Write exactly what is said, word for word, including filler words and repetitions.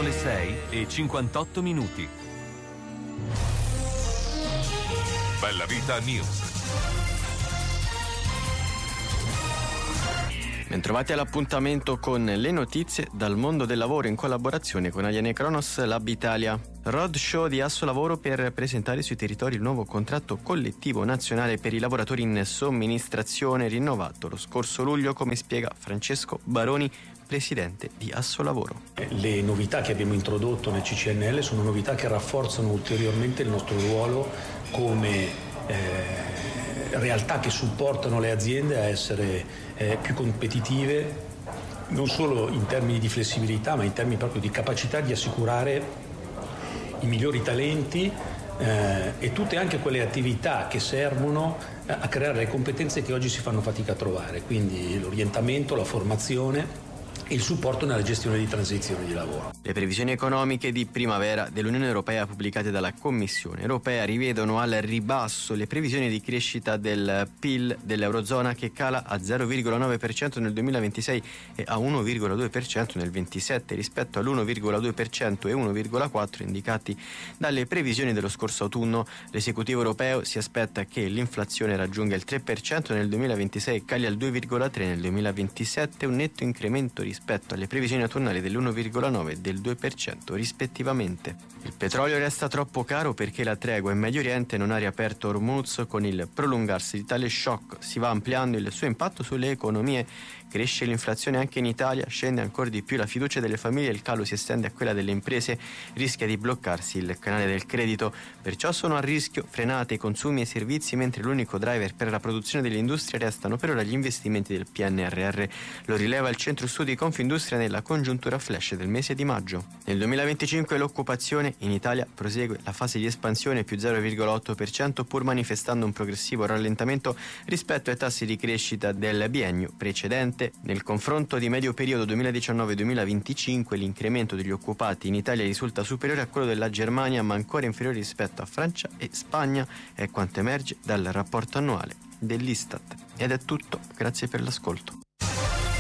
Sono le sei e cinquantotto minuti. Bella Vita News. Bentrovati all'appuntamento con le notizie dal mondo del lavoro in collaborazione con Aliene Kronos Lab Italia. Roadshow di Assolavoro per presentare sui territori il nuovo contratto collettivo nazionale per i lavoratori in somministrazione rinnovato lo scorso luglio, come spiega Francesco Baroni, presidente di Assolavoro. Le novità che abbiamo introdotto nel C C N L sono novità che rafforzano ulteriormente il nostro ruolo come eh, realtà che supportano le aziende a essere eh, più competitive, non solo in termini di flessibilità, ma in termini proprio di capacità di assicurare i migliori talenti eh, e tutte anche quelle attività che servono a creare le competenze che oggi si fanno fatica a trovare, quindi l'orientamento, la formazione e il supporto nella gestione di transizione di lavoro. Le previsioni economiche di primavera dell'Unione Europea pubblicate dalla Commissione Europea rivedono al ribasso le previsioni di crescita del P I L dell'Eurozona, che cala a zero virgola nove per cento nel duemilaventisei e a uno virgola due per cento nel duemilaventisette rispetto all'uno virgola due per cento e uno virgola quattro per cento indicati dalle previsioni dello scorso autunno. L'esecutivo europeo si aspetta che l'inflazione raggiunga il tre per cento nel duemilaventisei e cali al due virgola tre per cento nel duemilaventisette, un netto incremento rispetto rispetto alle previsioni autunnali dell'uno virgola nove e del due per cento rispettivamente. Il petrolio resta troppo caro perché la tregua in Medio Oriente non ha riaperto Hormuz. Con il prolungarsi di tale shock si va ampliando il suo impatto sulle economie, cresce l'inflazione anche in Italia, scende ancora di più la fiducia delle famiglie, il calo si estende a quella delle imprese, rischia di bloccarsi il canale del credito, perciò sono a rischio frenate i consumi e i servizi, mentre l'unico driver per la produzione delle industrie restano per ora gli investimenti del P N R R. Lo rileva il centro studi Confindustria nella congiuntura flash del mese di maggio. Nel duemilaventicinque l'occupazione in Italia prosegue la fase di espansione più zero virgola otto per cento, pur manifestando un progressivo rallentamento rispetto ai tassi di crescita del biennio precedente. Nel confronto di medio periodo duemiladiciannove duemilaventicinque l'incremento degli occupati in Italia risulta superiore a quello della Germania, ma ancora inferiore rispetto a Francia e Spagna, è quanto emerge dal rapporto annuale dell'Istat. Ed è tutto, grazie per l'ascolto.